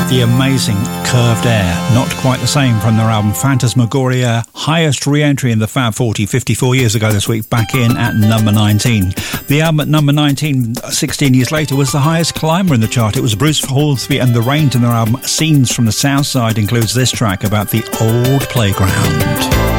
The amazing Curved Air, not quite the same from their album Phantasmagoria, highest re-entry in the Fab 40 54 years ago this week, back in at number 19. The album at number 19, 16 years later, was the highest climber in the chart. It was Bruce Hornsby and the Range, and their album Scenes from the South Side includes this track about the old playground.